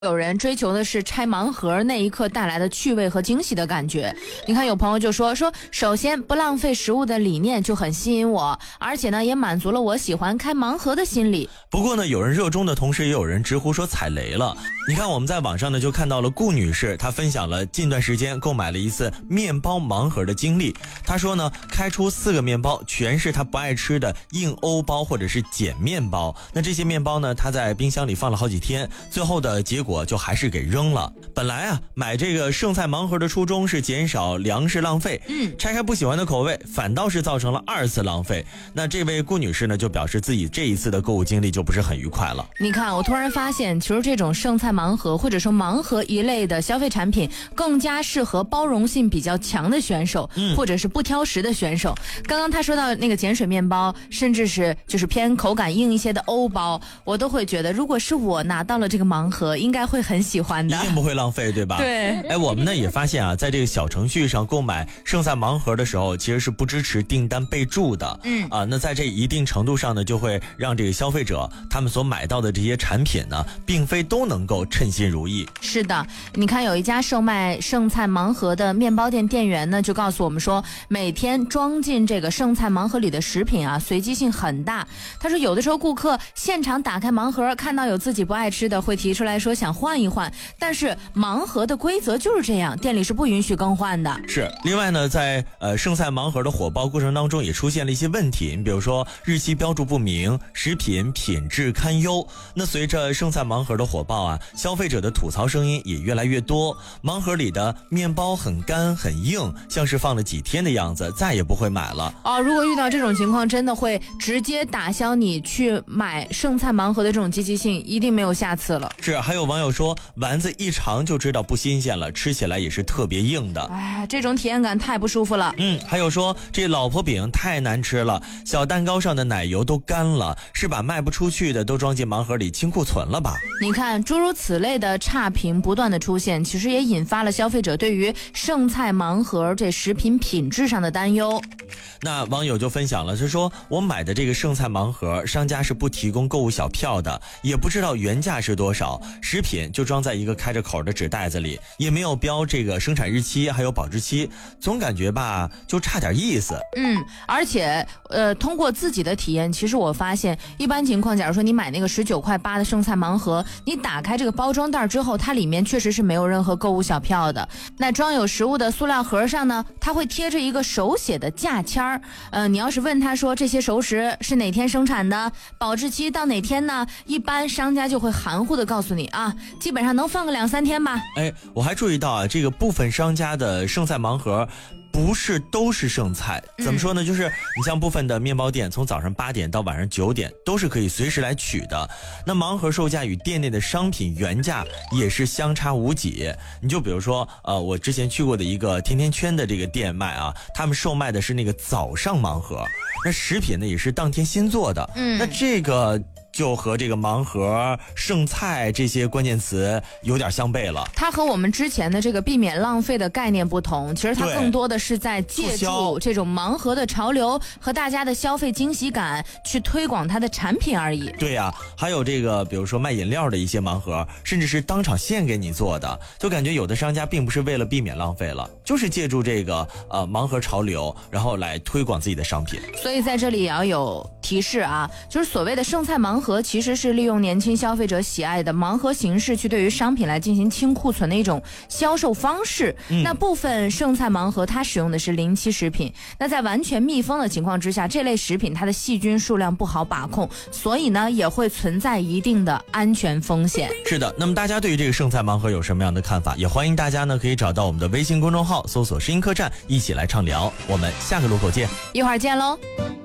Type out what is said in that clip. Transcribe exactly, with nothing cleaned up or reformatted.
有人追求的是拆盲盒那一刻带来的趣味和惊喜的感觉。你看有朋友就说说首先不浪费食物的理念就很吸引我，而且呢也满足了我喜欢开盲盒的心理。 不过呢有人热衷的同时也有人直呼说踩雷了。你看我们在网上呢就看到了顾女士，她分享了近段时间购买了一次面包盲盒的经历。她说呢开出四个面包全是她不爱吃的硬欧包或者是碱面包，那这些面包呢她在冰箱里放了好几天，最后的结果就还是给扔了。本来啊买这个剩菜盲盒的初衷是减少粮食浪费，嗯，拆开不喜欢的口味反倒是造成了二次浪费。那这位顾女士呢就表示自己这一次的购物经历就不是很愉快了。 你看我突然发现其实这种剩菜盲盒或者说盲盒一类的消费产品更加适合包容性比较强的选手、嗯、或者是不挑食的选手。刚刚他说到那个碱水面包甚至是就是偏口感硬一些的欧包，我都会觉得如果是我拿到了这个盲盒应该会很喜欢的， 一定不会浪费对吧？ 对。 哎，我们呢也发现啊在这个小程序上购买剩菜盲盒的时候其实是不支持订单备注的，嗯啊，那在这一定程度上呢就会让这个消费者他们所买到的这些产品呢并非都能够称心如意。 是的，你看有一家售卖剩菜盲盒的面包店店员呢就告诉我们说，每天装进这个剩菜盲盒里的食品啊随机性很大。他说有的时候顾客现场打开盲盒看到有自己不爱吃的会提出来说想换一换，但是盲盒的规则就是这样，店里是不允许更换的。 是，另外呢在呃剩菜盲盒的火爆过程当中也出现了一些问题，比如说日期标注不明，食品品质堪忧。那随着剩菜盲盒的火爆啊，消费者的吐槽声音也越来越多，盲盒里的面包很干很硬，像是放了几天的样子，再也不会买了。 哦，如果遇到这种情况真的会直接打消你去买剩菜盲盒的这种积极性，一定没有下次了。 是，还有网友说丸子一尝就知道不新鲜了，吃起来也是特别硬的。 哎，这种体验感太不舒服了。 嗯，还有说这老婆饼太难吃了，小蛋糕上的奶油都干了，是把卖不出去的都装进盲盒里清库存了吧？ 你看诸如此类的差评不断的出现，其实也引发了消费者对于剩菜盲盒这食品品质上的担忧。 那网友就分享了，他说我买的这个剩菜盲盒商家是不提供购物小票的，也不知道原价是多少，食品就装在一个开着口的纸袋子里，也没有标这个生产日期还有保质期，总感觉吧就差点意思。 嗯，而且呃通过自己的体验，其实我发现一般情况假如说你买那个十九块八的剩菜盲盒，你打开这个包装袋之后它里面确实是没有任何购物小票的。那装有食物的塑料盒上呢，它会贴着一个手写的价签儿，呃你要是问他说这些熟食是哪天生产的，保质期到哪天呢，一般商家就会含糊的告诉你啊，基本上能放个两三天吧。 哎，我还注意到啊，这个部分商家的剩菜盲盒不是都是剩菜，怎么说呢？就是你像部分的面包店，从早上八点到晚上九点都是可以随时来取的。那盲盒售价与店内的商品原价也是相差无几。你就比如说，呃，我之前去过的一个甜甜圈的这个店卖啊，他们售卖的是那个早上盲盒，那食品呢也是当天新做的。嗯，那这个就和这个盲盒剩菜这些关键词有点相悖了。 它和我们之前的这个避免浪费的概念不同，其实它更多的是在借助这种盲盒的潮流和大家的消费惊喜感去推广它的产品而已。 对呀、啊，还有这个比如说卖饮料的一些盲盒，甚至是当场现给你做的，就感觉有的商家并不是为了避免浪费了，就是借助这个呃盲盒潮流然后来推广自己的商品。 所以在这里也要有提示啊，就是所谓的剩菜盲盒其实是利用年轻消费者喜爱的盲盒形式去对于商品来进行清库存的一种销售方式、嗯、那部分剩菜盲盒它使用的是临期食品，那在完全密封的情况之下，这类食品它的细菌数量不好把控，所以呢也会存在一定的安全风险。 是的，那么大家对于这个剩菜盲盒有什么样的看法，也欢迎大家呢可以找到我们的微信公众号搜索声音客栈一起来畅聊。我们下个路口见， 一会儿见喽。